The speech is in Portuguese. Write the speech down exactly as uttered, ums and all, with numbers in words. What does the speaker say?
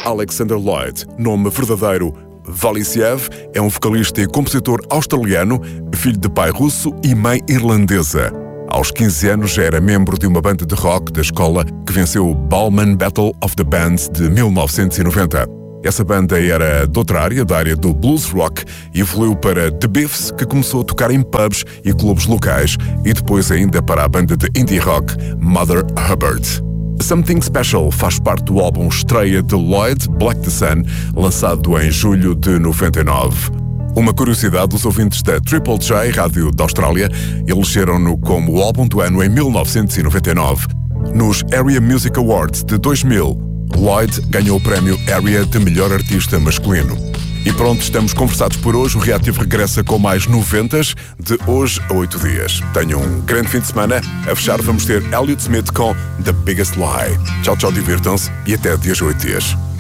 Alexander Lloyd, nome verdadeiro Walisiew, é um vocalista e compositor australiano, filho de pai russo e mãe irlandesa. Aos quinze anos já era membro de uma banda de rock da escola que venceu o Ballman Battle of the Bands de mil novecentos e noventa. Essa banda era de outra área, da área do blues rock, e evoluiu para The Biffs, que começou a tocar em pubs e clubes locais, e depois ainda para a banda de indie rock Mother Hubbard. Something Special faz parte do álbum estreia de Lloyd, Black the Sun, lançado em julho de noventa e nove. Uma curiosidade, os ouvintes da Triple J, rádio da Austrália, elegeram-no como o álbum do ano em mil novecentos e noventa e nove. Nos Area Music Awards de dois mil, Lloyd ganhou o prémio Area de melhor artista masculino. E pronto, estamos conversados por hoje. O Reativo regressa com mais noventas de hoje a oito dias. Tenham um grande fim de semana. A fechar vamos ter Elliott Smith com The Biggest Lie. Tchau, tchau, divirtam-se e até dias a oito dias.